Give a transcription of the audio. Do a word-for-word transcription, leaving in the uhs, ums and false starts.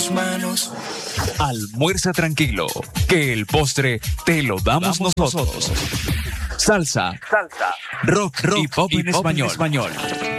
tus manos. Almuerza tranquilo, que el postre te lo damos, damos nosotros. nosotros. Salsa, Salsa, rock, rock y pop, y en, pop español. en español.